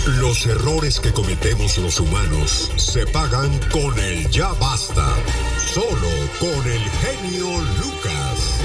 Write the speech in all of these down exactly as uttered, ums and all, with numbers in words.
Los errores que cometemos los humanos se pagan con el ya basta. Solo con el genio Lucas.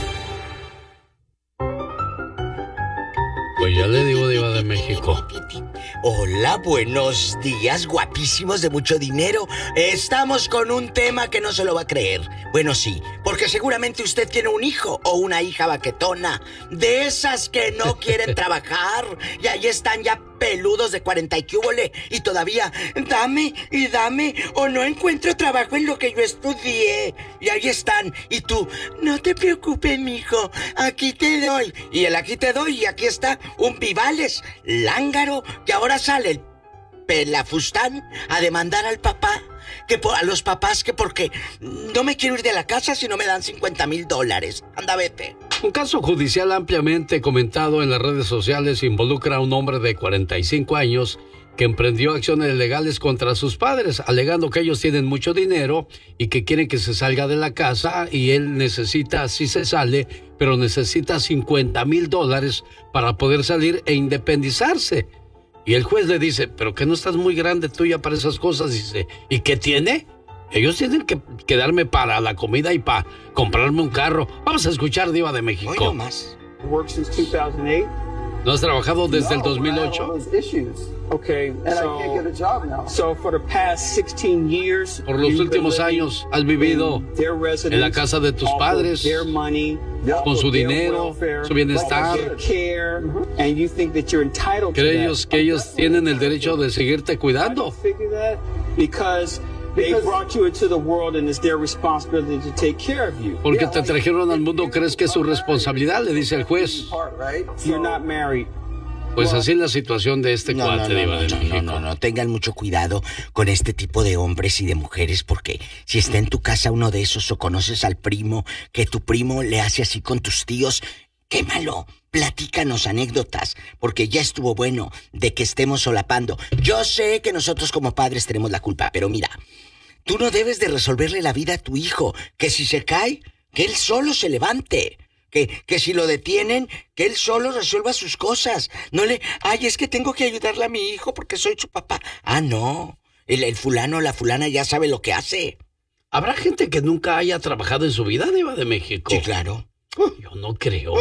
Pues ya le digo, Diva de México. Hola, buenos días, guapísimos de mucho dinero. Estamos con un tema que no se lo va a creer. Bueno, sí, porque seguramente usted tiene un hijo o una hija baquetona, de esas que no quieren trabajar, y ahí están ya peludos de cuarenta y cúbole, y todavía, dame y dame, o no encuentro trabajo en lo que yo estudié. Y ahí están, y tú, no te preocupes, mijo, aquí te doy. Y el aquí te doy, y aquí está un Vivales lángaro, que ahora sale el pelafustán a demandar al papá, que por, a los papás, que porque no me quiero ir de la casa si no me dan cincuenta mil dólares. Anda, vete. Un caso judicial ampliamente comentado en las redes sociales involucra a un hombre de cuarenta y cinco años que emprendió acciones legales contra sus padres, alegando que ellos tienen mucho dinero y que quieren que se salga de la casa, y él necesita, sí se sale, pero necesita cincuenta mil dólares para poder salir e independizarse. Y el juez le dice, pero que no estás muy grande tú ya para esas cosas. Dice, ¿y qué tiene? Ellos tienen que quedarme para la comida y para comprarme un carro. Vamos a escuchar, Diva de México. Hoy no más. ¿No has trabajado desde el dos mil ocho? Okay, so, so for the past sixteen years, por los últimos años has vivido en la casa de tus padres, con su dinero, su bienestar. ¿Crees que ellos tienen el derecho de seguirte cuidando? Porque te trajeron al mundo, ¿crees que es su responsabilidad? Le dice el juez. Pues así es la situación de este no, cuate, no, no, Diva no, de no, México. No, no, no, tengan mucho cuidado con este tipo de hombres y de mujeres, porque si está en tu casa uno de esos o conoces al primo, que tu primo le hace así con tus tíos, quémalo, platícanos anécdotas, porque ya estuvo bueno de que estemos solapando. Yo sé que nosotros como padres tenemos la culpa, pero mira, tú no debes de resolverle la vida a tu hijo, que si se cae, que él solo se levante. Que, que si lo detienen, que él solo resuelva sus cosas. No le, ay, es que tengo que ayudarle a mi hijo porque soy su papá. Ah, no. El, el fulano, la fulana ya sabe lo que hace. ¿Habrá gente que nunca haya trabajado en su vida, Diva de México? Sí, claro. Yo no creo.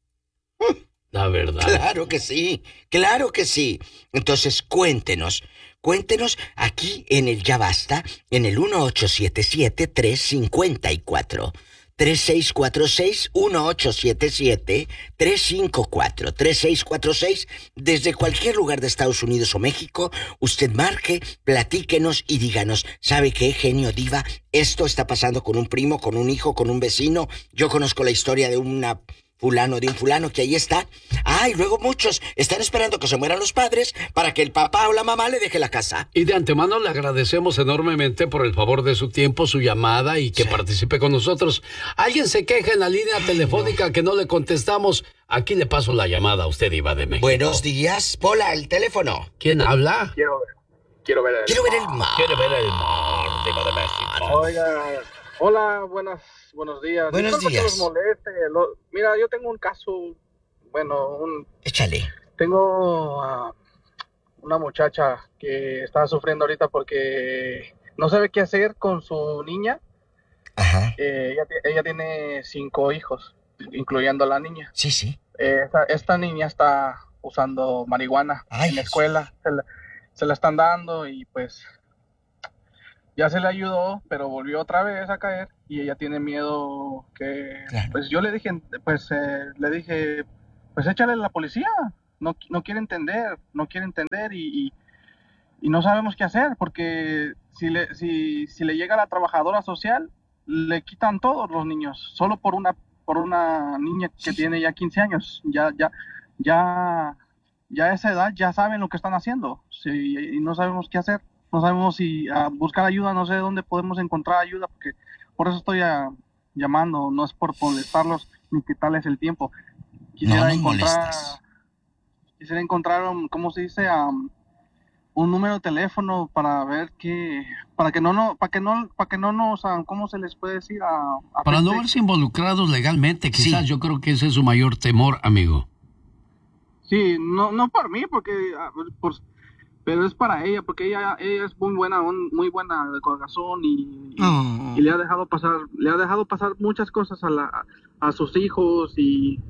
La verdad. Claro que sí, claro que sí. Entonces, cuéntenos. Cuéntenos aquí en el Ya Basta, en el uno ocho siete siete, tres cinco cuatro. tres seis cuatro seis, uno ocho siete siete, tres cinco cuatro, tres seis cuatro seis. Desde cualquier lugar de Estados Unidos o México, usted marque, platíquenos y díganos, ¿sabe qué, genio, diva? Esto está pasando con un primo, con un hijo, con un vecino. Yo conozco la historia de una fulano, de un fulano que ahí está. Ah, y luego muchos están esperando que se mueran los padres para que el papá o la mamá le deje la casa. Y de antemano le agradecemos enormemente por el favor de su tiempo, su llamada y que sí participe con nosotros. Alguien se queja en la línea telefónica que no le contestamos. Aquí le paso la llamada a usted, Diva de México. Buenos días, Pola, el teléfono. ¿Quién habla? Quiero ver, quiero ver el Quiero ver el mar. Quiero ver el mar, Diva de México. Oiga, hola, buenas, buenos días. Buenos Disculpa días. que los moleste. Lo, mira, yo tengo un caso, bueno, un... Échale. Tengo uh, una muchacha que está sufriendo ahorita porque no sabe qué hacer con su niña. Ajá. Eh, ella, ella tiene cinco hijos, incluyendo a la niña. Sí, sí. Eh, esta, esta niña está usando marihuana Ay, en la Jesús. escuela. Se la, se la están dando y pues ya se le ayudó, pero volvió otra vez a caer y ella tiene miedo que... Claro. Pues yo le dije, pues eh, le dije, pues échale a la policía. No, no quiere entender, no quiere entender y, y, y no sabemos qué hacer porque si le, si, si le llega a la trabajadora social, le quitan todos los niños, solo por una, por una niña que Sí. tiene ya quince años. Ya, ya, ya, ya a esa edad ya saben lo que están haciendo, sí, y no sabemos qué hacer. No sabemos si a buscar ayuda, no sé dónde podemos encontrar ayuda, porque por eso estoy a, llamando, no es por molestarlos ni quitarles el tiempo. Quisiera No nos encontrar, molestas. quisiera encontrar, um, ¿cómo se dice? Um, un número de teléfono para ver que, para que no, no, para que no, para que no nos, um, ¿cómo se les puede decir? A, a Para no afecte- verse involucrados legalmente, quizás. Sí. Yo creo que ese es su mayor temor, amigo. Sí, no, no por mí, porque ah, por, pero es para ella, porque ella, ella es muy buena, muy buena de corazón y, y, Oh. y le ha dejado pasar, le ha dejado pasar muchas cosas a la, a sus hijos y,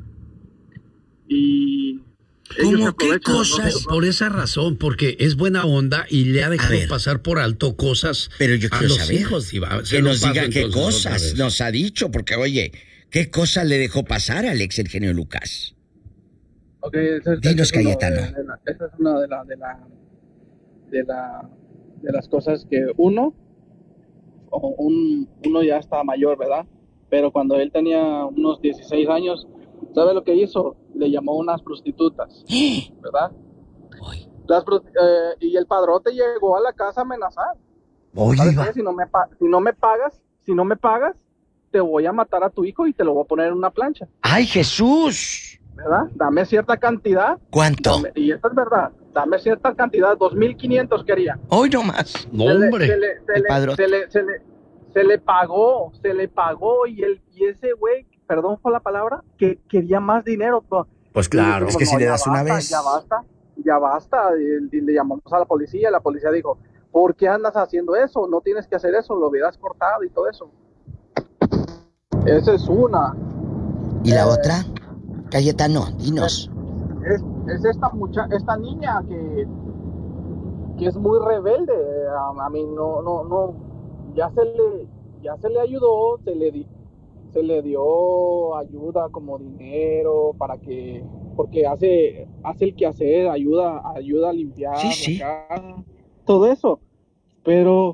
y ellos se ¿Cómo qué aprovechan, ¿no? cosas? Por esa razón, porque es buena onda y le ha dejado ver. pasar por alto cosas Pero yo a quiero los saber hijos. Diva. Se que lo nos paso diga qué entonces otra cosas vez. nos ha dicho, porque oye, ¿qué cosas le dejó pasar a Alex, el genio Lucas? Okay, ese es- Dinos, ese es uno Cayetano. de- de la- esa es una de, la, de, la, de, la, de las cosas que uno, o un, uno ya está mayor, ¿verdad? Pero cuando él tenía unos dieciséis años, ¿sabe lo que hizo? Le llamó unas prostitutas, ¿verdad? Ay, Las, pro- eh, y el padrote llegó a la casa a amenazar. oye, ¿Sabes Diva. qué? Si no me pa- si no me pagas, si no me pagas, te voy a matar a tu hijo y te lo voy a poner en una plancha, ¡Ay, Jesús! ¿verdad? Dame cierta cantidad. ¿Cuánto? Dame- y esto es verdad. Dame cierta cantidad, dos mil quinientos quería. Hoy no más. No, Se le- hombre. Se le, se El le- padrote. se le- se le- se le pagó, se le pagó y el y ese güey, perdón por la palabra, que quería más dinero. pues. Pues claro. Y Es que si le ya das una basta, vez. Ya basta, ya basta. Y, y le llamamos a la policía y la policía dijo, ¿por qué andas haciendo eso? No tienes que hacer eso, lo hubieras cortado y todo eso. Esa es una. ¿Y la Eh, otra? Cayetano, dinos. Es, es esta mucha, esta niña que, que es muy rebelde. A, a mí no, no, no, ya se le, ya se le ayudó, se le di, se le dio ayuda como dinero para que, porque hace, hace el quehacer, ayuda, ayuda a limpiar Sí, sí. la casa, todo eso. Pero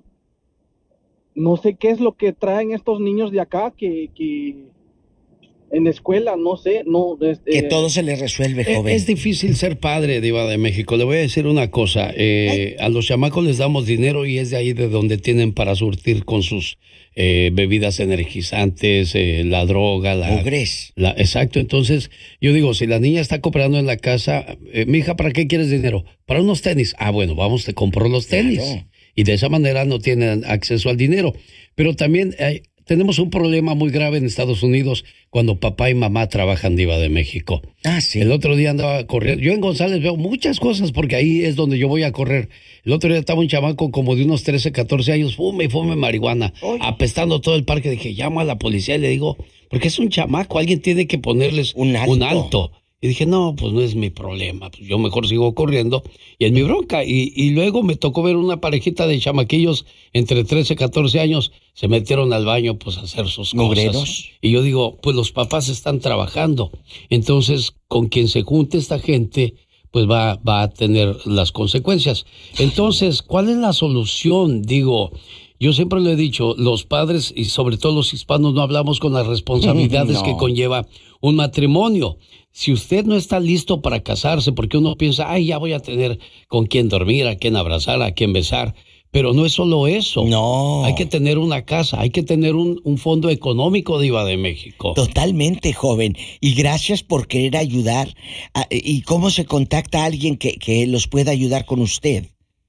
no sé qué es lo que traen estos niños de acá que, que en la escuela, no sé, no. este, Que todo se le resuelve, Eh, joven. Es difícil ser padre, Diva de México. Le voy a decir una cosa. eh, a los chamacos les damos dinero y es de ahí de donde tienen para surtir con sus eh, bebidas energizantes, eh, la droga, la, Mugres. la... Exacto. Entonces, yo digo, si la niña está cooperando en la casa, eh, mija, ¿para qué quieres dinero? Para unos tenis. Ah, bueno, vamos, te compro los tenis. Claro. Y de esa manera no tienen acceso al dinero. Pero también hay... Tenemos un problema muy grave en Estados Unidos cuando papá y mamá trabajan, Diva de México. Ah, sí. El otro día andaba corriendo. Yo en González veo muchas cosas porque ahí es donde yo voy a correr. El otro día estaba un chamaco como de unos trece, catorce años, fume y fume marihuana, Oy. apestando todo el parque. Dije, llamo a la policía y le digo, porque es un chamaco, alguien tiene que ponerles Un alto. alto. Y dije, no, pues no es mi problema, pues yo mejor sigo corriendo y es mi bronca. Y, y luego me tocó ver una parejita de chamaquillos entre trece, catorce años, se metieron al baño pues a hacer sus cosas. Mugreros. Y yo digo, pues los papás están trabajando. Entonces, con quien se junte esta gente, pues va, va a tener las consecuencias. Entonces, ¿cuál es la solución? Digo, yo siempre lo he dicho, los padres y sobre todo los hispanos no hablamos con las responsabilidades No. que conlleva un matrimonio. Si usted no está listo para casarse, porque uno piensa, ay, ya voy a tener con quién dormir, a quién abrazar, a quién besar. Pero no es solo eso. No. Hay que tener una casa, hay que tener un, un fondo económico, Diva de México. Totalmente, joven. Y gracias por querer ayudar. Ah, ¿y cómo se contacta a alguien que, que los pueda ayudar con usted?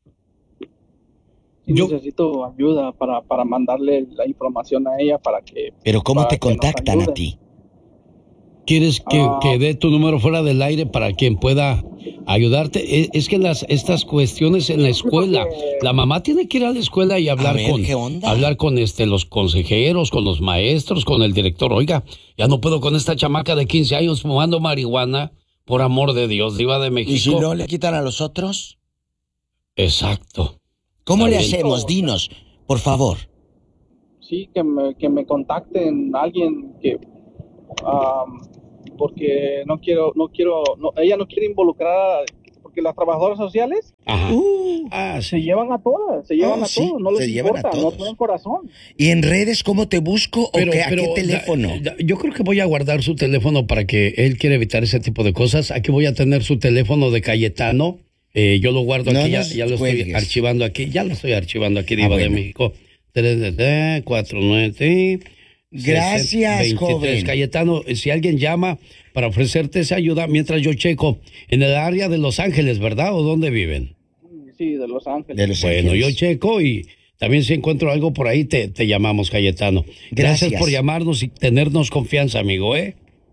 Sí, Yo- necesito ayuda para, para mandarle la información a ella para que... Pero ¿cómo para te que nos contactan a ayude. ti? ¿Quieres que, Ah. que dé tu número fuera del aire para quien pueda ayudarte? Es, es que las estas cuestiones en la escuela, porque- la mamá tiene que ir a la escuela y hablar ver, con ¿qué onda? hablar con este los consejeros, con los maestros, con el director. Oiga, ya no puedo con esta chamaca de quince años fumando marihuana, por amor de Dios, Diva de México. ¿Y si no le quitan a los otros? Exacto. ¿Cómo Está le bien. hacemos? Dinos, por favor. Sí, que me, que me contacten alguien que... am, porque no quiero, no quiero, no, ella no quiere involucrar, a- porque las trabajadoras sociales Ajá. Uh, Ah, se sí. llevan a todas, se llevan Oh, a sí, todos, no se les llevan a importa, no todos. tienen corazón. ¿Y en redes cómo te busco o qué, a qué teléfono? da- da- yo creo que voy a guardar su teléfono para que él quiera evitar ese tipo de cosas. Aquí voy a tener su teléfono de Cayetano. Eh, yo lo guardo No aquí, ya, nos ya lo estoy cuelgues. archivando aquí. Ya lo estoy archivando aquí, Diva Ah, de bueno. México. tres cuatro nueve Gracias, joven. Cayetano, si alguien llama para ofrecerte esa ayuda, mientras yo checo en el área de Los Ángeles, ¿verdad? ¿O dónde viven? Sí, de Los Ángeles. De Los Bueno, Ángeles. yo checo y también si encuentro algo por ahí te, te llamamos, Cayetano. Gracias. Gracias. por llamarnos y tenernos confianza, amigo, ¿eh?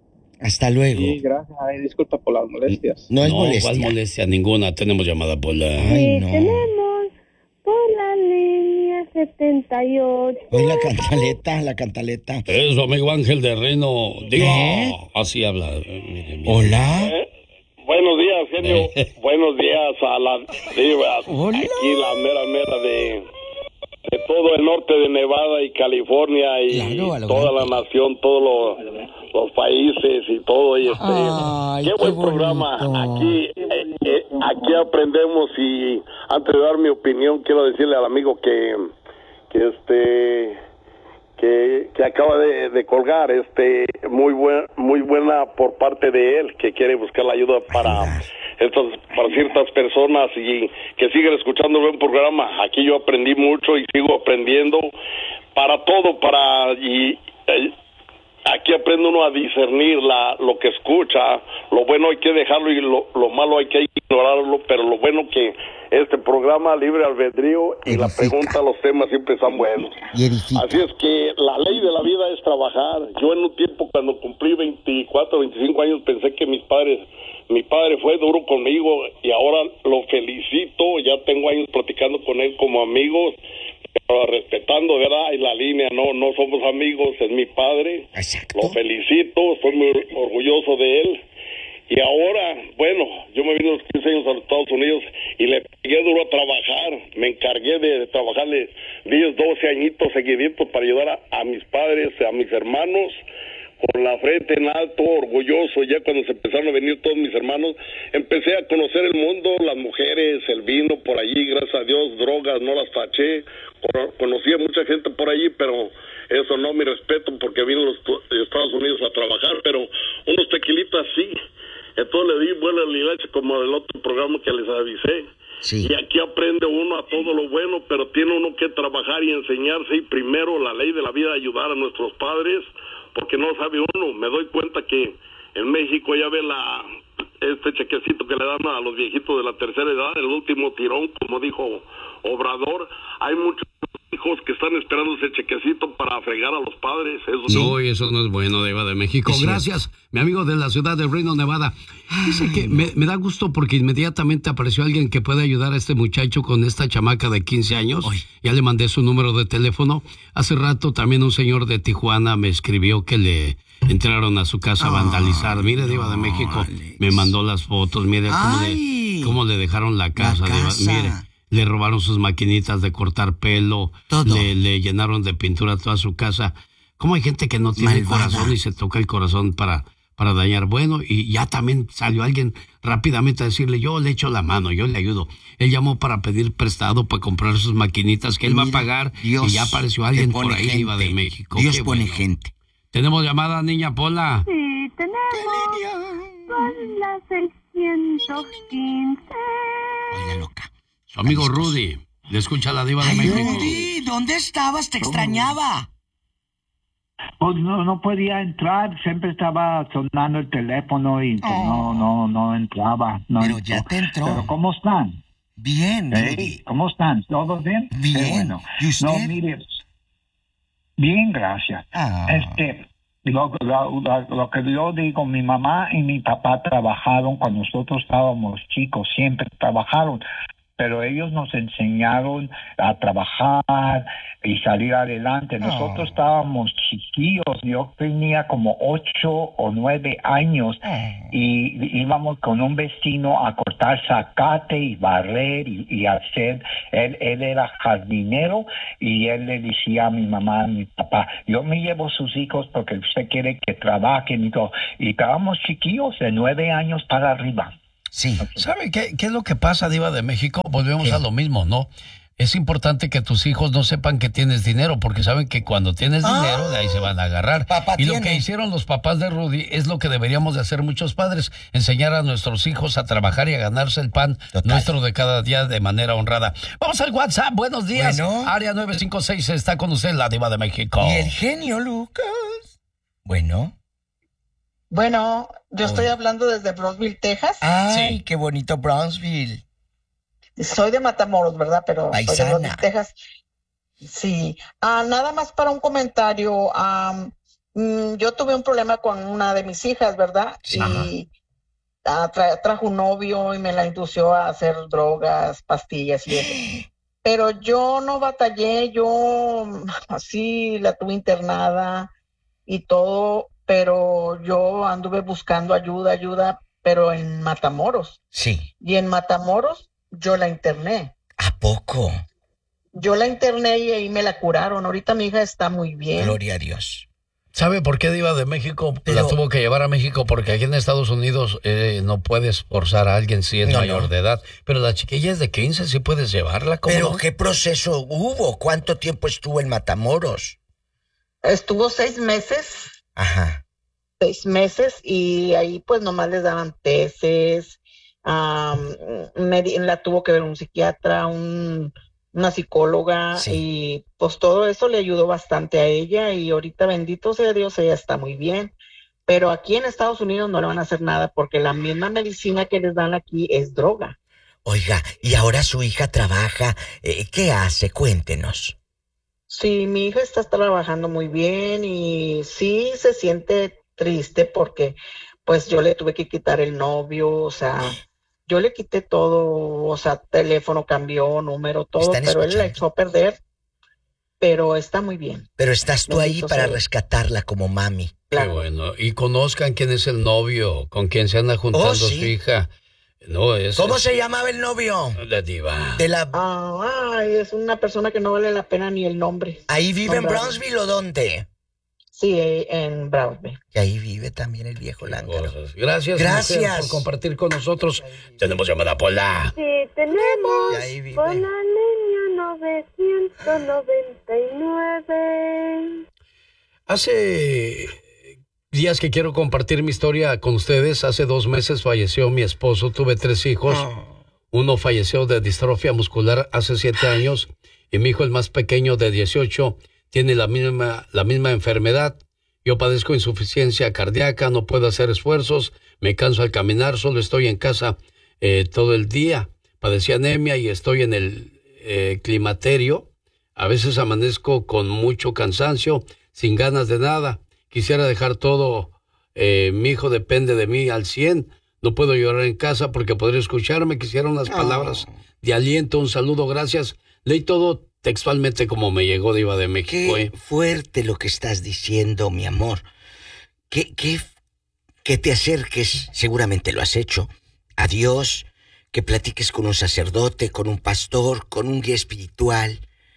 Hasta luego. Sí, gracias. Ay, disculpa por las molestias. No es no, molestia. ¿cuál molestia? Ninguna. Tenemos llamada, Pola. Ay, no. Tenemos por la línea setenta y ocho. Oye, la cantaleta, la cantaleta. Es su amigo Ángel de Reno. Diga, ¿Eh? así habla. Mire, mire. Hola. ¿Eh? Buenos días, genio. Eh. Buenos días a la diva. Hola. Aquí la mera mera de, de todo el norte de Nevada y California y Claro, a lo toda grande. la nación, todos los, los países y todo. Y este, Ay, qué qué buen bonito. programa. Aquí, eh, eh, aquí aprendemos y antes de dar mi opinión quiero decirle al amigo que, que este. Que, que acaba de, de colgar, este, muy buen, muy buena por parte de él, que quiere buscar la ayuda para estas, para ciertas personas y que sigan escuchando el buen programa. Aquí yo aprendí mucho y sigo aprendiendo para todo, para y eh, aquí aprende uno a discernir la, lo que escucha. Lo bueno hay que dejarlo y lo, lo malo hay que ignorarlo, pero lo bueno que este programa Libre Albedrío y Edifica. la pregunta, los temas siempre están buenos. Y edifica. Así es que la ley de la vida es trabajar. Yo en un tiempo cuando cumplí veinticuatro, veinticinco años pensé que mis padres, mi padre fue duro conmigo y ahora lo felicito. Ya tengo años platicando con él como amigos, pero respetando, ¿verdad? Y la línea, no, no somos amigos, es mi padre. Exacto. Lo felicito, estoy muy orgulloso de él. Y ahora, bueno, yo me vine a los quince años a los Estados Unidos y le pegué duro a trabajar. Me encargué de trabajarle diez, doce añitos seguiditos para ayudar a, a mis padres, a mis hermanos, con la frente en alto, orgulloso. Ya cuando se empezaron a venir todos mis hermanos, empecé a conocer el mundo, las mujeres, el vino por allí, gracias a Dios, drogas, no las taché. Conocí a mucha gente por allí, pero eso no, mi respeto, porque vine a los Estados Unidos a trabajar, pero unos tequilitas sí. Entonces le di buena leche como el otro programa que les avisé. Sí. Y aquí aprende uno a todo lo bueno, pero tiene uno que trabajar y enseñarse. Y primero la ley de la vida, ayudar a nuestros padres, porque no sabe uno. Me doy cuenta que en México ya ve la este chequecito que le dan a los viejitos de la tercera edad, el último tirón, como dijo Obrador. Hay muchos hijos que están esperando ese chequecito para fregar a los padres. Eso Sí. No, y eso no es bueno, Diva de México. Sí. Gracias, mi amigo de la ciudad de Reno, Nevada. Dice que me, me da gusto porque inmediatamente apareció alguien que puede ayudar a este muchacho con esta chamaca de quince años. Ay. Ya le mandé su número de teléfono. Hace rato también un señor de Tijuana me escribió que le entraron a su casa a vandalizar. Mire, Diva de México, Alex. me mandó las fotos. Mire cómo Ay. le, cómo le dejaron la casa. La Diva. casa. Mire. Le robaron sus maquinitas de cortar pelo, Todo. le, le llenaron de pintura toda su casa. ¿Cómo hay gente que no tiene Malvada. corazón y se toca el corazón para, para dañar? Bueno, y ya también salió alguien rápidamente a decirle, yo le echo la mano, yo le ayudo. Él llamó para pedir prestado para comprar sus maquinitas que él va a Mira, pagar Dios y ya apareció te alguien pone por ahí, gente. Diva de México. Dios Qué pone bueno. gente. Tenemos llamada, niña Pola. Sí, tenemos por la seiscientos quince. Oye, loca. Su amigo Rudy. Le escucha la Diva de Ay, México. Rudy, ¿dónde estabas? Te extrañaba. Pues no, no podía entrar, siempre estaba sonando el teléfono y pues, Oh. no, no, no entraba. No Pero entró. ya te entró. Pero ¿cómo están? Bien, ¿Eh? Rudy. ¿Cómo están? ¿Todos bien? Bien. Qué bueno. ¿Y usted? No, mire, bien, gracias. Ah. Este, lo, lo, lo, lo que yo digo, mi mamá y mi papá trabajaron cuando nosotros estábamos chicos, siempre trabajaron. Pero ellos nos enseñaron a trabajar y salir adelante. Nosotros Oh. estábamos chiquillos, yo tenía como ocho o nueve años Oh. y íbamos con un vecino a cortar zacate y barrer y, y hacer. Él, él era jardinero y él le decía a mi mamá, a mi papá, yo me llevo sus hijos porque usted quiere que trabajen y todo. Y estábamos chiquillos de nueve años para arriba. Sí. ¿Sabe qué, qué es lo que pasa, Diva de México? Volvemos ¿Qué? a lo mismo, ¿no? Es importante que tus hijos no sepan que tienes dinero, porque saben que cuando tienes Ah. dinero, de ahí se van a agarrar. Papá y lo tiene. que hicieron los papás de Rudy es lo que deberíamos de hacer muchos padres, enseñar a nuestros hijos a trabajar y a ganarse el pan Total. nuestro de cada día de manera honrada. Vamos al WhatsApp, buenos días. Bueno. Área nueve cinco seis está con usted, la Diva de México. Y el genio Lucas. Bueno. Bueno, yo estoy Hola. hablando desde Brownsville, Texas. Ay, Sí. qué bonito Brownsville. Soy de Matamoros, ¿verdad? Pero soy de Paisana. Brownsville, Texas. Sí. Ah, nada más para un comentario. am, mm, yo tuve un problema con una de mis hijas, ¿verdad? Sí. Y ah, tra- trajo un novio y me la indució a hacer drogas, pastillas y eso. Pero yo no batallé, yo así la tuve internada y todo, pero yo anduve buscando ayuda, ayuda, pero en Matamoros. Sí. Y en Matamoros yo la interné. ¿A poco? Yo la interné y ahí me la curaron. Ahorita mi hija está muy bien. Gloria a Dios. ¿Sabe por qué Diva de México Pero- la tuvo que llevar a México? Porque aquí en Estados Unidos eh, no puedes forzar a alguien si es No, mayor no. de edad. Pero la chiquilla es de quince, sí puedes llevarla. ¿Cómo ¿Pero no? qué proceso hubo? ¿Cuánto tiempo estuvo en Matamoros? Estuvo seis meses, Ajá. seis meses y ahí pues nomás les daban tesis, am, medi- la tuvo que ver un psiquiatra, un, una psicóloga Sí. y pues todo eso le ayudó bastante a ella y ahorita bendito sea Dios, ella está muy bien. Pero aquí en Estados Unidos no le van a hacer nada porque la misma medicina que les dan aquí es droga. Oiga, y ahora su hija trabaja. eh, ¿Qué hace? Cuéntenos. Sí, mi hija está trabajando muy bien y sí se siente triste porque pues yo le tuve que quitar el novio, o sea, yo le quité todo, o sea, teléfono cambió, número, todo, ¿Están pero él la escuchando? echó a perder, pero está muy bien. Pero estás tú ahí Bendito para sea. rescatarla como mami. Qué Claro. bueno. Y conozcan quién es el novio, con quién se anda juntando Oh, sí. su hija. No, es... ¿Cómo es- se llamaba el novio? La Diva. De la... Ah, ay, es una persona que no vale la pena ni el nombre. ¿Ahí vive en Nombrarlo. Brownsville o dónde? Sí, eh, en Brownsville. Que ahí vive también el viejo lángaro. Cosas. Gracias, Gracias. mujer, por compartir con nosotros. Tenemos llamada Pola. Sí, tenemos Y ahí vive. con la línea novecientos noventa y nueve. Hace días que quiero compartir mi historia con ustedes. Hace dos meses falleció mi esposo. Tuve tres hijos. Uno falleció de distrofia muscular hace siete años y mi hijo, el más pequeño de dieciocho, tiene la misma, la misma enfermedad. Yo padezco insuficiencia cardíaca, no puedo hacer esfuerzos, me canso al caminar, solo estoy en casa eh, todo el día. Padecí anemia y estoy en el eh, climaterio. A veces amanezco con mucho cansancio, sin ganas de nada. Quisiera dejar todo. Eh, mi hijo depende de mí al cien. No puedo llorar en casa porque podría escucharme. Quisiera unas palabras de aliento, un saludo, gracias. Leí todo textualmente como me llegó, Diva de México. Qué ¿eh? fuerte lo que estás diciendo, mi amor. Que, que, que te acerques, seguramente lo has hecho, a Dios, que platiques con un sacerdote, con un pastor, con un guía espiritual,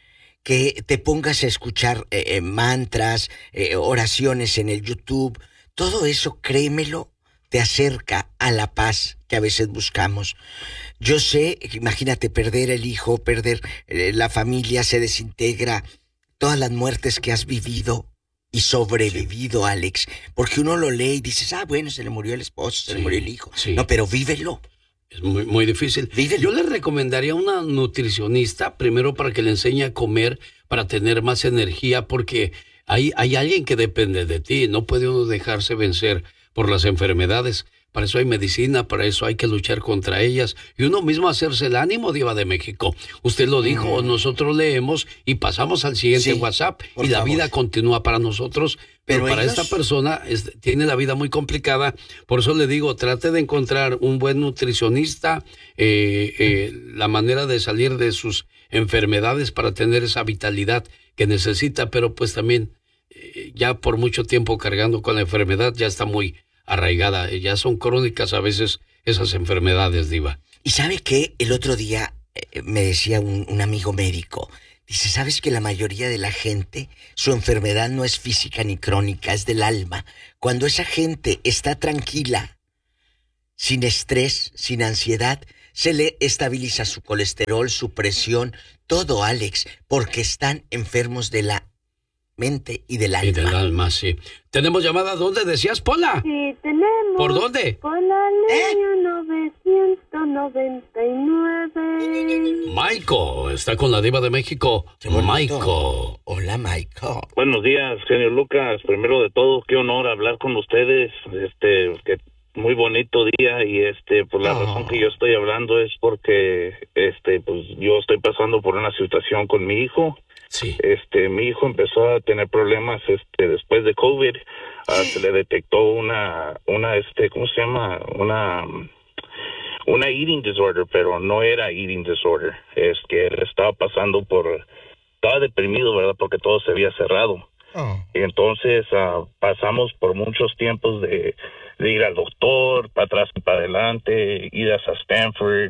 que te pongas a escuchar eh, eh, mantras, eh, oraciones en el YouTube. Todo eso, créemelo, te acerca a la paz que a veces buscamos. Yo sé, imagínate perder el hijo, perder eh, la familia, se desintegra, todas las muertes que has vivido y sobrevivido, sí. Alex, porque uno lo lee y dices, ah, bueno, se le murió el esposo, se Sí, le murió el hijo. sí. No, pero vívelo. Es muy, muy difícil. Vívelo. Yo le recomendaría una nutricionista, primero para que le enseñe a comer, para tener más energía, porque hay, hay alguien que depende de ti. No puede uno dejarse vencer por las enfermedades. Para eso hay medicina, para eso hay que luchar contra ellas. Y uno mismo hacerse el ánimo, Diva de México. Usted lo dijo, mm. nosotros leemos y pasamos al siguiente Sí, WhatsApp por y la favor. vida continúa para nosotros. Pero, Pero para ellos- esta persona es- tiene la vida muy complicada. Por eso le digo, trate de encontrar un buen nutricionista, eh, eh, la manera de salir de sus enfermedades para tener esa vitalidad que necesita, pero pues también eh, ya por mucho tiempo cargando con la enfermedad ya está muy arraigada, eh, ya son crónicas a veces esas enfermedades, Diva. ¿Y sabe qué? El otro día eh, me decía un, un amigo médico, dice, ¿sabes que la mayoría de la gente, su enfermedad no es física ni crónica, es del alma? Cuando esa gente está tranquila, sin estrés, sin ansiedad, se le estabiliza su colesterol, su presión, todo, Alex, porque están enfermos de la mente y del alma. Y del alma, sí. Tenemos llamada, ¿dónde decías, Pola? Sí, tenemos. ¿Por dónde? Con la línea novecientos noventa y nueve. Michael, está con la Diva de México. Qué bonito. Michael. Hola, Michael. Buenos días, genio Lucas. Primero de todo, qué honor hablar con ustedes. Este, que muy bonito día y este, por la Oh. razón que yo estoy hablando es porque este, pues yo estoy pasando por una situación con mi hijo. Sí. Este, mi hijo empezó a tener problemas, este, después de COVID, uh, se le detectó una, una, este, ¿cómo se llama? Una, una eating disorder, pero no era eating disorder. Es que él estaba pasando por, estaba deprimido, ¿verdad? Porque todo se había cerrado. Oh. Y entonces uh, pasamos por muchos tiempos de, de ir al doctor, para atrás y para adelante, ir hasta Stanford.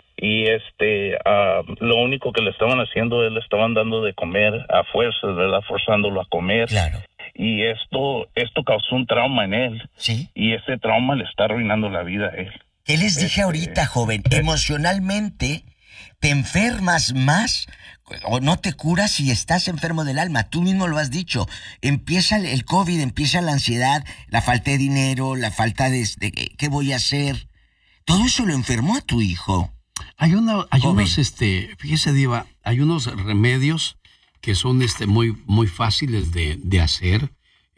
Y este, uh, lo único que le estaban haciendo es le estaban dando de comer a fuerzas, ¿verdad? Forzándolo a comer. Claro. Y esto, esto causó un trauma en él. Sí. Y ese trauma le está arruinando la vida a él. ¿Qué les dije este... ahorita, joven? Emocionalmente te enfermas más o no te curas si estás enfermo del alma. Tú mismo lo has dicho. Empieza el COVID, empieza la ansiedad, la falta de dinero, la falta de, de ¿qué voy a hacer? Todo eso lo enfermó a tu hijo. Hay, una, hay unos, este, fíjese, Diva, hay unos remedios que son este, muy, muy fáciles de, de hacer,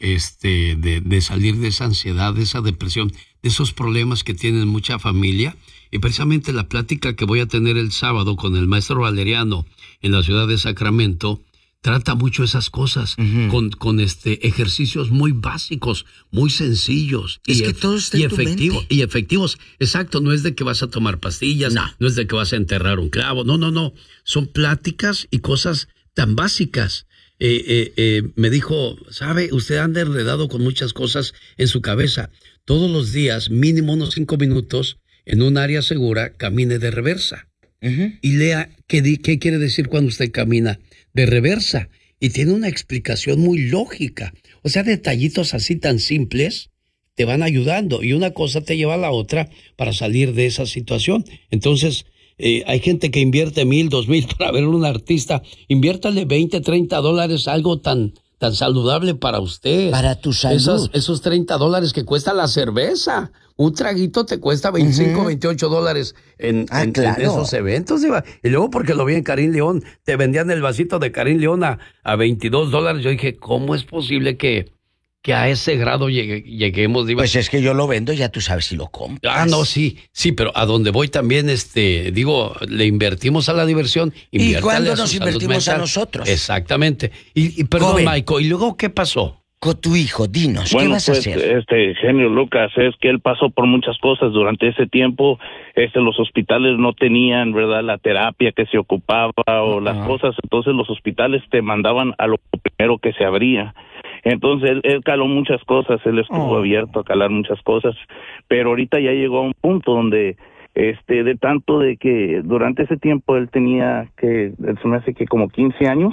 este, de, de salir de esa ansiedad, de esa depresión, de esos problemas que tienen mucha familia. Y precisamente la plática que voy a tener el sábado con el maestro Valeriano en la ciudad de Sacramento trata mucho esas cosas, uh-huh. con, con este ejercicios muy básicos, muy sencillos. Es y que todo está y en tu efectivo, mente. Y efectivos. Exacto, no es de que vas a tomar pastillas, no. no es de que vas a enterrar un clavo, no, no, no. Son pláticas y cosas tan básicas. Eh, eh, eh, me dijo, ¿sabe? Usted anda enredado con muchas cosas en su cabeza. Todos los días, mínimo unos cinco minutos, en un área segura, camine de reversa. Uh-huh. Y lea qué, di, qué quiere decir cuando usted camina de reversa. Y tiene una explicación muy lógica. O sea, detallitos así tan simples te van ayudando. Y una cosa te lleva a la otra para salir de esa situación. Entonces, eh, hay gente que invierte mil, dos mil para ver a un artista. Inviértale veinte, treinta dólares, algo tan, tan saludable para usted. Para tu salud. Esos, esos treinta dólares que cuesta la cerveza. Un traguito te cuesta veinticinco, uh-huh. veintiocho dólares en, ah, en, claro. en esos eventos. Iba. Y luego porque lo vi en Karim León, te vendían el vasito de Karim León a, a veintidós dólares. Yo dije, ¿cómo es posible que, que a ese grado llegue, lleguemos? Diva? Pues es que yo lo vendo, ya tú sabes si lo compras. Ah, no, sí, sí, pero a donde voy también, este, digo, le invertimos a la diversión. ¿Y cuándo nos invertimos a nosotros? Exactamente. Y, y perdón, Joven. Michael, ¿y luego qué pasó? Con tu hijo, dinos, bueno, ¿qué vas pues, a hacer? Este, genio Lucas, es que él pasó por muchas cosas durante ese tiempo. Este, los hospitales no tenían, ¿verdad?, la terapia que se ocupaba o uh-huh. las cosas. Entonces los hospitales te mandaban a lo primero que se abría. Entonces él, él caló muchas cosas, él estuvo oh. abierto a calar muchas cosas. Pero ahorita ya llegó a un punto donde, este, de tanto de que durante ese tiempo él tenía que, se me hace que como quince años.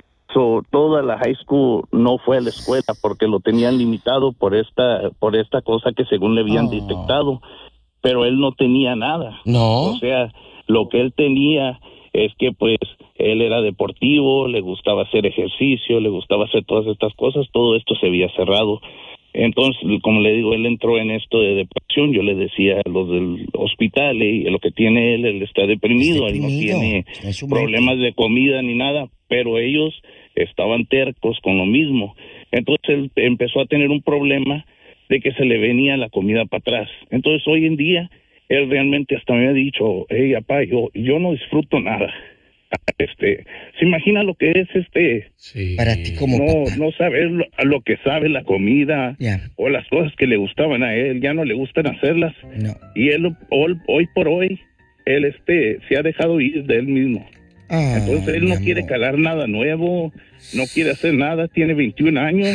So, toda la high school no fue a la escuela porque lo tenían limitado por esta por esta cosa que según le habían oh. detectado, pero él no tenía nada. No. O sea, lo que él tenía es que pues él era deportivo, le gustaba hacer ejercicio, le gustaba hacer todas estas cosas, todo esto se había cerrado. Entonces, como le digo, él entró en esto de depresión. Yo le decía a los del hospital, y lo que tiene él, él está deprimido, él no tiene problemas de comida ni nada, pero ellos estaban tercos con lo mismo. Entonces él empezó a tener un problema de que se le venía la comida para atrás. Entonces hoy en día él realmente hasta me ha dicho, hey, papá, yo, yo no disfruto nada. Este, ¿se imagina lo que es este? Sí. Para ti como no, papá. No saber lo, lo que sabe la comida yeah. o las cosas que le gustaban a él, ya no le gustan hacerlas. No. Y él hoy, hoy por hoy, él este se ha dejado ir de él mismo. Oh, Entonces él no quiere calar nada nuevo, no quiere hacer nada, tiene veintiún años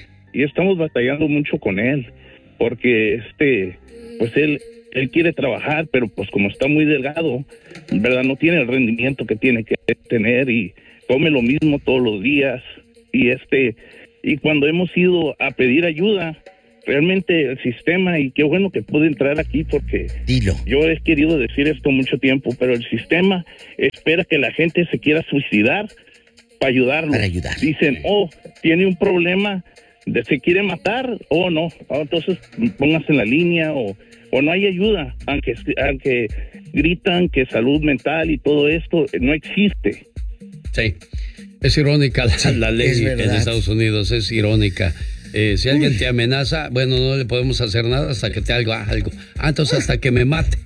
y estamos batallando mucho con él, porque este, pues él, él quiere trabajar, pero pues como está muy delgado, verdad, no tiene el rendimiento que tiene que tener y come lo mismo todos los días y este, y cuando hemos ido a pedir ayuda, realmente el sistema, y qué bueno que pude entrar aquí porque Dilo. yo he querido decir esto mucho tiempo, pero el sistema espera que la gente se quiera suicidar para ayudarlo. Para ayudar. Dicen, oh, tiene un problema, de, se quiere matar, o oh, no, oh, entonces póngase en la línea, o, o no hay ayuda, aunque, aunque gritan que salud mental y todo esto no existe. Sí, es irónica la, sí, la ley en Estados Unidos, es irónica. Eh, si alguien Uy. te amenaza, bueno, no le podemos hacer nada hasta que te haga algo. Ah, entonces hasta que me mate.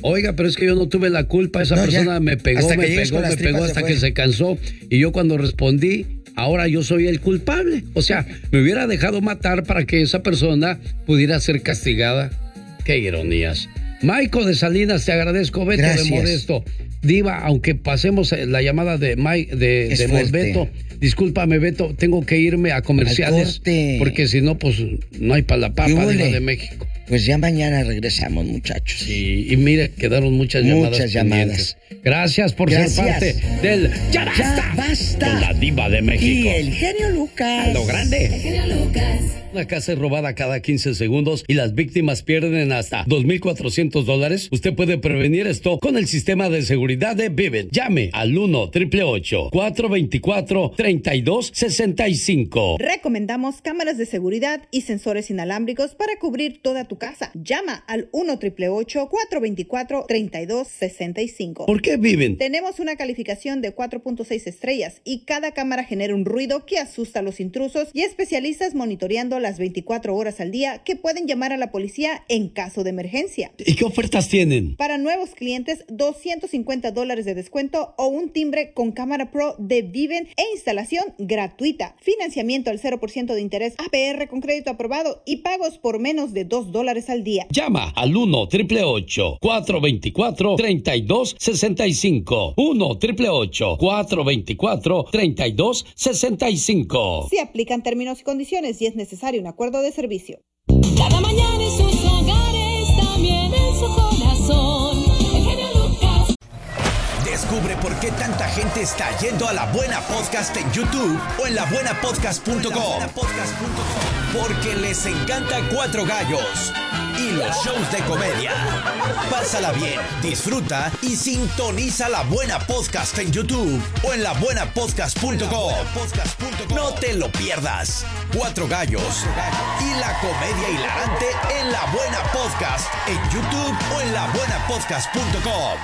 Oiga, pero es que yo no tuve la culpa. Esa No, persona ya. me pegó, Hasta me que llegues pegó, con las me pegó tripas hasta de que fuera. se cansó. Y yo cuando respondí, ahora yo soy el culpable. O sea, me hubiera dejado matar para que esa persona pudiera ser castigada. Qué ironías. Maico de Salinas, te agradezco. Beto Gracias. de Modesto. Diva, aunque pasemos la llamada de Mike, de, Es de fuerte. Beto, discúlpame, Beto, tengo que irme a comerciales. corte. Porque si no, pues no hay para la papa, ¿Qué Diva huele? de México. Pues ya mañana regresamos, muchachos. Y, y mire, quedaron muchas llamadas. Muchas llamadas. pendientes. Gracias por Gracias. ser parte del Ya Basta. Ya Basta. Con la Diva de México. Y el genio Lucas. A lo grande. El genio Lucas. Una casa es robada cada quince segundos y las víctimas pierden hasta dos mil cuatrocientos dólares. Usted puede prevenir esto con el sistema de seguridad de Vivint. Llame al uno ocho ocho ocho, cuatro dos cuatro, tres dos seis cinco. Recomendamos cámaras de seguridad y sensores inalámbricos para cubrir toda tu casa. Llama al uno ocho ocho ocho, cuatro dos cuatro, tres dos seis cinco. ¿Por qué Vivint? Tenemos una calificación de cuatro punto seis estrellas y cada cámara genera un ruido que asusta a los intrusos y especialistas monitoreando las veinticuatro horas al día que pueden llamar a la policía en caso de emergencia. ¿Y qué ofertas tienen? Para nuevos clientes, doscientos cincuenta dólares de descuento o un timbre con cámara pro de Vivint e instalación gratuita. Financiamiento al cero por ciento de interés, A P R con crédito aprobado y pagos por menos de dos dólares al día. Llama al uno ocho ocho ocho, cuatro dos cuatro, tres dos seis cinco. uno ocho ocho ocho, cuatro dos cuatro, tres dos seis cinco. Se aplican términos y condiciones y es necesario un acuerdo de servicio. Cada mañana en sus hogares, también en su corazón. El genio Lucas. Descubre por qué tanta gente está yendo a La Buena Podcast en YouTube o en la buena podcast punto com. Porque les encanta Cuatro Gallos y los shows de comedia. Pásala bien, disfruta y sintoniza La Buena Podcast en YouTube o en la buena podcast punto com. No te lo pierdas. Cuatro Gallos y la comedia hilarante en La Buena Podcast en YouTube o en la buena podcast punto com.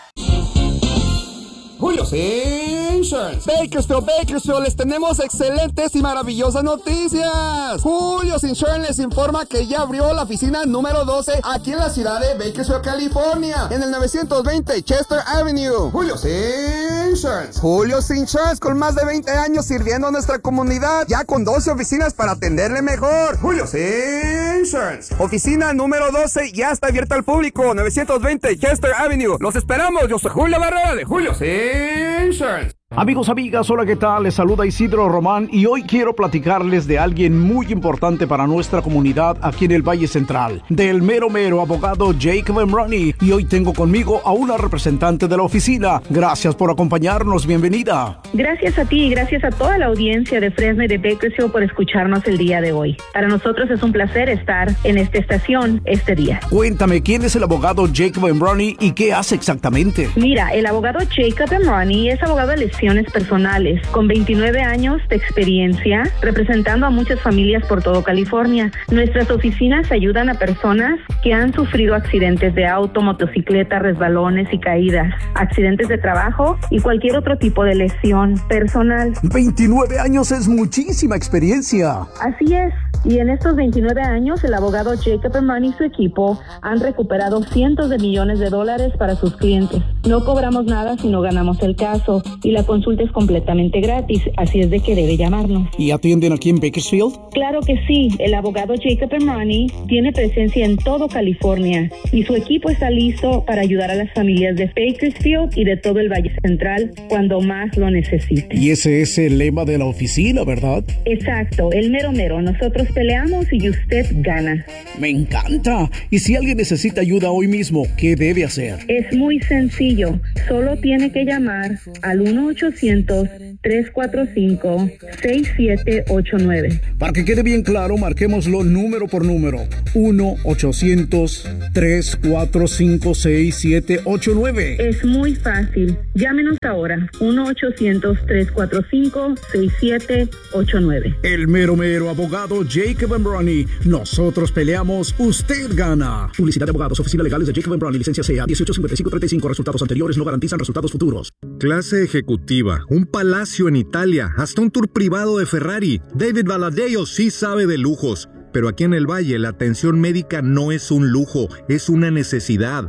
Julio's Insurance. Bakersfield, Bakersfield, les tenemos excelentes y maravillosas noticias. Julio's Insurance les informa que ya abrió la oficina número doce aquí en la ciudad de Bakersfield, California, en el novecientos veinte Chester Avenue. Julio's Insurance. Julio's Insurance, con más de veinte años sirviendo a nuestra comunidad, ya con doce oficinas para atenderle mejor. Julio's Insurance. Oficina número doce ya está abierta al público, novecientos veinte Chester Avenue. Los esperamos. Yo soy Julio Barrera de Julio's Insurance. Amigos, amigas, hola, ¿qué tal? Les saluda Isidro Román y hoy quiero platicarles de alguien muy importante para nuestra comunidad aquí en el Valle Central, del mero mero abogado Jacob Emroni, y hoy tengo conmigo a una representante de la oficina. Gracias por acompañarnos, bienvenida. Gracias a ti y gracias a toda la audiencia de Fresno y de Bakersfield por escucharnos el día de hoy. Para nosotros es un placer estar en esta estación este día. Cuéntame, ¿quién es el abogado Jacob Emroni y qué hace exactamente? Mira, el abogado Jacob Emroni es abogado de lesiones personales, con veintinueve años de experiencia, representando a muchas familias por todo California. Nuestras oficinas ayudan a personas que han sufrido accidentes de auto, motocicleta, resbalones y caídas, accidentes de trabajo y cualquier otro tipo de lesión personal. veintinueve años es muchísima experiencia. Así es. Y en estos veintinueve años, el abogado Jacob Emroni y su equipo han recuperado cientos de millones de dólares para sus clientes. No cobramos nada si no ganamos el caso y la consulta es completamente gratis, así es de que debe llamarnos. ¿Y atienden aquí en Bakersfield? Claro que sí. El abogado Jacob Emroni tiene presencia en todo California y su equipo está listo para ayudar a las familias de Bakersfield y de todo el Valle Central cuando más lo necesiten. Y ese es el lema de la oficina, ¿verdad? Exacto, el mero mero. Nosotros peleamos y usted gana. Me encanta. Y si alguien necesita ayuda hoy mismo, ¿qué debe hacer? Es muy sencillo. Solo tiene que llamar al uno ochocientos, tres cuatro cinco, seis siete ocho nueve. Para que quede bien claro, marquémoslo número por número. uno ochocientos, tres cuatro cinco, seis siete ocho nueve. Es muy fácil. Llámenos ahora. uno ochocientos, tres cuatro cinco, seis siete ocho nueve. El mero mero abogado Jacob Emroni. Nosotros peleamos, usted gana. Publicidad de abogados, oficinas legales de Jacob Emroni, licencia C A dieciocho cincuenta y cinco treinta y cinco. Resultados anteriores no garantizan resultados futuros. Clase ejecutiva, un palacio en Italia, hasta un tour privado de Ferrari. David Valadeo sí sabe de lujos, pero aquí en el Valle la atención médica no es un lujo, es una necesidad.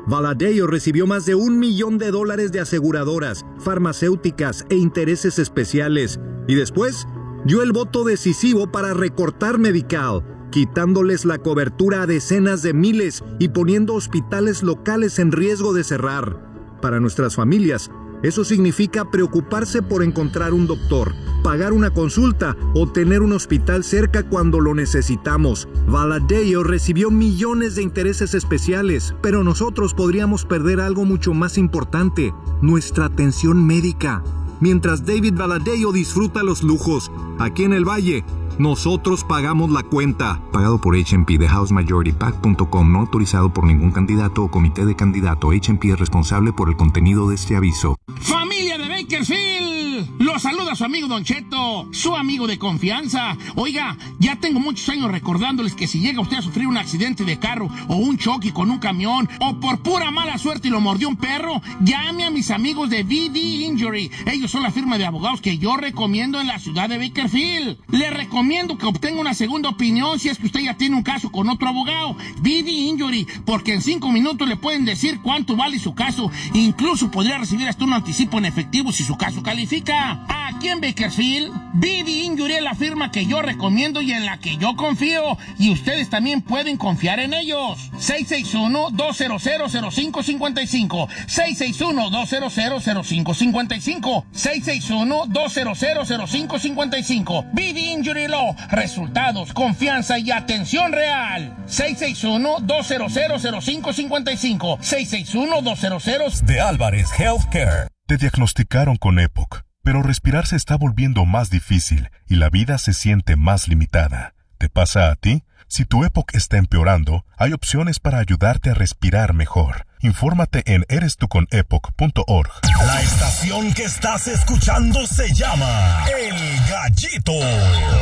Valadeo recibió más de un millón de dólares de aseguradoras, farmacéuticas e intereses especiales. Y después dio el voto decisivo para recortar Medi-Cal, quitándoles la cobertura a decenas de miles y poniendo hospitales locales en riesgo de cerrar. Para nuestras familias, eso significa preocuparse por encontrar un doctor, pagar una consulta o tener un hospital cerca cuando lo necesitamos. Valadeo recibió millones de intereses especiales, pero nosotros podríamos perder algo mucho más importante: nuestra atención médica. Mientras David Valadeo disfruta los lujos, aquí en el Valle, nosotros pagamos la cuenta. Pagado por H M P de house majority pac punto com, no autorizado por ningún candidato o comité de candidato. H M P es responsable por el contenido de este aviso. ¡Familia de Bakersfield! Los saluda su amigo Don Cheto, su amigo de confianza. Oiga, ya tengo muchos años recordándoles que si llega usted a sufrir un accidente de carro o un choque con un camión o por pura mala suerte y lo mordió un perro, llame a mis amigos de V D Injury. Ellos son la firma de abogados que yo recomiendo en la ciudad de Bakersfield. Le recomiendo que obtenga una segunda opinión si es que usted ya tiene un caso con otro abogado. V D Injury, porque en cinco minutos le pueden decir cuánto vale su caso. Incluso podría recibir hasta un anticipo en efectivo si su caso califica. Aquí en Bakersfield, V D Injury es la firma que yo recomiendo y en la que yo confío. Y ustedes también pueden confiar en ellos. seis seis uno, dos cero cero, cero cinco cinco cinco. seis seis uno, dos cero cero, cero cinco cinco cinco. seis seis uno, dos cero cero, cero cinco cinco cinco. V D Injury Law. Resultados, confianza y atención real. seis seis uno, dos cero cero, cero cinco cinco cinco. seis seis uno, dos cero cero. De Álvarez Healthcare. Te diagnosticaron con EPOC, pero respirar se está volviendo más difícil y la vida se siente más limitada. ¿Te pasa a ti? Si tu EPOC está empeorando, hay opciones para ayudarte a respirar mejor. Infórmate en eres tú con epoc punto org. La estación que estás escuchando se llama El Gallito.